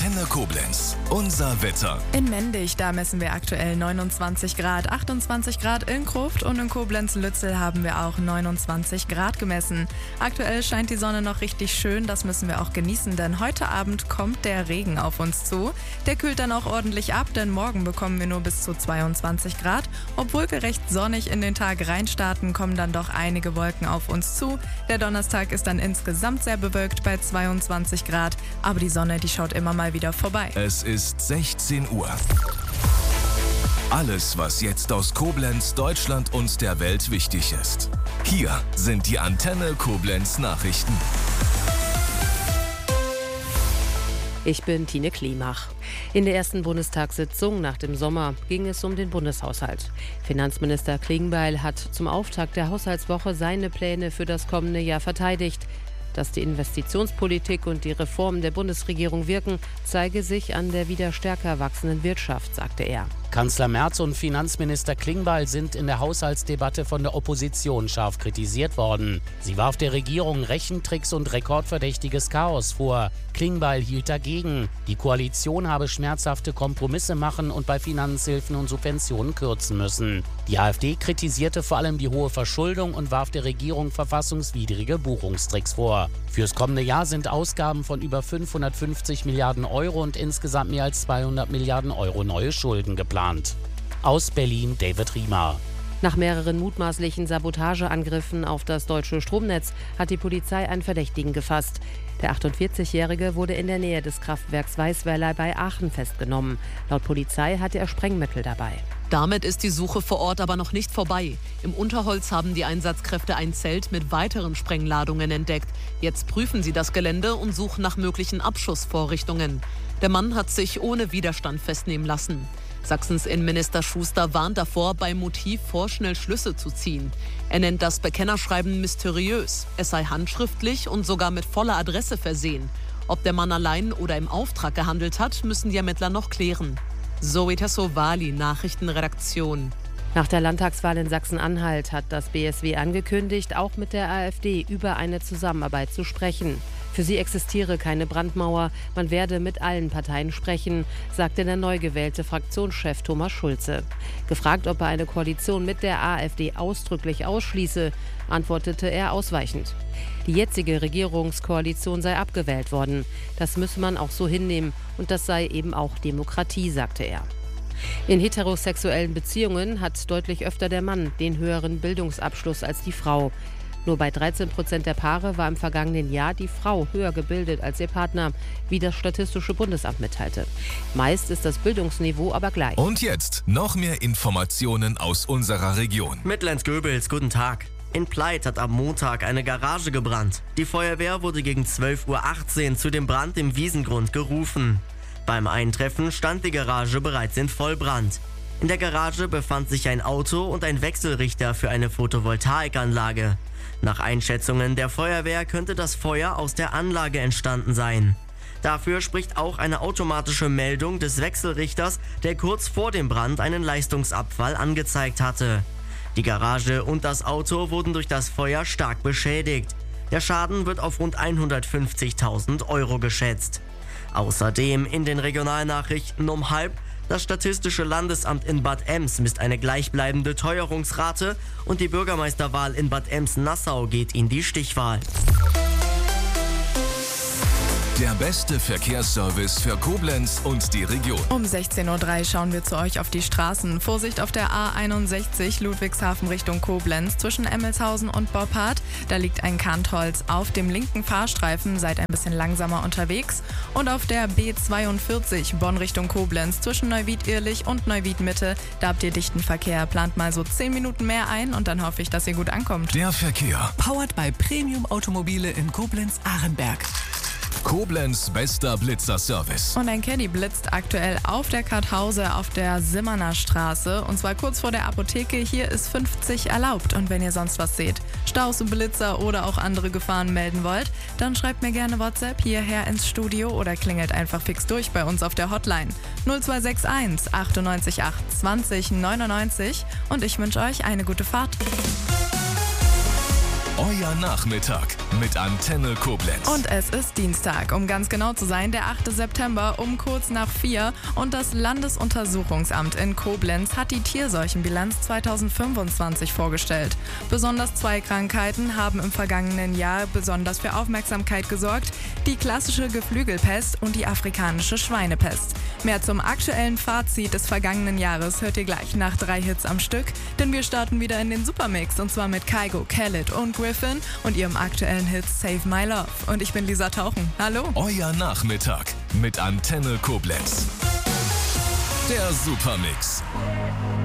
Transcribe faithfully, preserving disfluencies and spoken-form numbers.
Antenne Koblenz. Unser Wetter. In Mendig, da messen wir aktuell neunundzwanzig Grad, achtundzwanzig Grad in Krufft und in Koblenz-Lützel haben wir auch neunundzwanzig Grad gemessen. Aktuell scheint die Sonne noch richtig schön, das müssen wir auch genießen, denn heute Abend kommt der Regen auf uns zu. Der kühlt dann auch ordentlich ab, denn morgen bekommen wir nur bis zu zweiundzwanzig Grad. Obwohl wir recht sonnig in den Tag reinstarten, kommen dann doch einige Wolken auf uns zu. Der Donnerstag ist dann insgesamt sehr bewölkt bei zweiundzwanzig Grad, aber die Sonne, die schaut immer mal wieder vorbei. Es ist sechzehn Uhr. Alles, was jetzt aus Koblenz, Deutschland und der Welt wichtig ist. Hier sind die Antenne Koblenz Nachrichten. Ich bin Tine Klimach. In der ersten Bundestagssitzung nach dem Sommer ging es um den Bundeshaushalt. Finanzminister Klingbeil hat zum Auftakt der Haushaltswoche seine Pläne für das kommende Jahr verteidigt. Dass die Investitionspolitik und die Reformen der Bundesregierung wirken, zeige sich an der wieder stärker wachsenden Wirtschaft, sagte er. Kanzler Merz und Finanzminister Klingbeil sind in der Haushaltsdebatte von der Opposition scharf kritisiert worden. Sie warf der Regierung Rechentricks und rekordverdächtiges Chaos vor. Klingbeil hielt dagegen. Die Koalition habe schmerzhafte Kompromisse machen und bei Finanzhilfen und Subventionen kürzen müssen. Die AfD kritisierte vor allem die hohe Verschuldung und warf der Regierung verfassungswidrige Buchungstricks vor. Fürs kommende Jahr sind Ausgaben von über fünfhundertfünfzig Milliarden Euro und insgesamt mehr als zweihundert Milliarden Euro neue Schulden geplant. Aus Berlin David Riemer. Nach mehreren mutmaßlichen Sabotageangriffen auf das deutsche Stromnetz hat die Polizei einen Verdächtigen gefasst. Der achtundvierzigjährige wurde in der Nähe des Kraftwerks Weißweiler bei Aachen festgenommen. Laut Polizei hatte er Sprengmittel dabei. Damit ist die Suche vor Ort aber noch nicht vorbei. Im Unterholz haben die Einsatzkräfte ein Zelt mit weiteren Sprengladungen entdeckt. Jetzt prüfen sie das Gelände und suchen nach möglichen Abschussvorrichtungen. Der Mann hat sich ohne Widerstand festnehmen lassen. Sachsens Innenminister Schuster warnt davor, beim Motiv vorschnell Schlüsse zu ziehen. Er nennt das Bekennerschreiben mysteriös. Es sei handschriftlich und sogar mit voller Adresse versehen. Ob der Mann allein oder im Auftrag gehandelt hat, müssen die Ermittler noch klären. Zoe Tassovali, Nachrichtenredaktion. Nach der Landtagswahl in Sachsen-Anhalt hat das B S W angekündigt, auch mit der AfD über eine Zusammenarbeit zu sprechen. Für sie existiere keine Brandmauer, man werde mit allen Parteien sprechen, sagte der neu gewählte Fraktionschef Thomas Schulze. Gefragt, ob er eine Koalition mit der AfD ausdrücklich ausschließe, antwortete er ausweichend. Die jetzige Regierungskoalition sei abgewählt worden. Das müsse man auch so hinnehmen und das sei eben auch Demokratie, sagte er. In heterosexuellen Beziehungen hat deutlich öfter der Mann den höheren Bildungsabschluss als die Frau. Nur bei dreizehn Prozent der Paare war im vergangenen Jahr die Frau höher gebildet als ihr Partner, wie das Statistische Bundesamt mitteilte. Meist ist das Bildungsniveau aber gleich. Und jetzt noch mehr Informationen aus unserer Region. Mittelland-Göbels, guten Tag. In Pleit hat am Montag eine Garage gebrannt. Die Feuerwehr wurde gegen zwölf Uhr achtzehn zu dem Brand im Wiesengrund gerufen. Beim Eintreffen stand die Garage bereits in Vollbrand. In der Garage befand sich ein Auto und ein Wechselrichter für eine Photovoltaikanlage. Nach Einschätzungen der Feuerwehr könnte das Feuer aus der Anlage entstanden sein. Dafür spricht auch eine automatische Meldung des Wechselrichters, der kurz vor dem Brand einen Leistungsabfall angezeigt hatte. Die Garage und das Auto wurden durch das Feuer stark beschädigt. Der Schaden wird auf rund hundertfünfzigtausend Euro geschätzt. Außerdem in den Regionalnachrichten um halb: Das Statistische Landesamt in Bad Ems misst eine gleichbleibende Teuerungsrate und die Bürgermeisterwahl in Bad Ems-Nassau geht in die Stichwahl. Der beste Verkehrsservice für Koblenz und die Region. Um sechzehn Uhr drei schauen wir zu euch auf die Straßen. Vorsicht auf der A einundsechzig Ludwigshafen Richtung Koblenz zwischen Emmelshausen und Boppard. Da liegt ein Kantholz auf dem linken Fahrstreifen. Seid ein bisschen langsamer unterwegs. Und auf der B zweiundvierzig Bonn Richtung Koblenz zwischen Neuwied-Irlich und Neuwied-Mitte. Da habt ihr dichten Verkehr. Plant mal so zehn Minuten mehr ein und dann hoffe ich, dass ihr gut ankommt. Der Verkehr. Powered by Premium Automobile in Koblenz-Ahrenberg. Koblenz bester Blitzerservice. Und ein Caddy blitzt aktuell auf der Karthause auf der Simmerner Straße. Und zwar kurz vor der Apotheke. Hier ist fünfzig erlaubt. Und wenn ihr sonst was seht, Staus und Blitzer oder auch andere Gefahren melden wollt, dann schreibt mir gerne WhatsApp hierher ins Studio oder klingelt einfach fix durch bei uns auf der Hotline null zwei sechs eins achtundneunzig acht zwanzig neunundneunzig. Und ich wünsche euch eine gute Fahrt. Euer Nachmittag mit Antenne Koblenz. Und es ist Dienstag, um ganz genau zu sein, der achte September um kurz nach vier. Und das Landesuntersuchungsamt in Koblenz hat die Tierseuchenbilanz zweitausendfünfundzwanzig vorgestellt. Besonders zwei Krankheiten haben im vergangenen Jahr besonders für Aufmerksamkeit gesorgt: die klassische Geflügelpest und die afrikanische Schweinepest. Mehr zum aktuellen Fazit des vergangenen Jahres hört ihr gleich nach drei Hits am Stück, denn wir starten wieder in den Supermix und zwar mit Kygo, Khaled und Griffin und ihrem aktuellen Hit Save My Love. Und ich bin Lisa Tauchen. Hallo. Euer Nachmittag mit Antenne Koblenz. Der Supermix.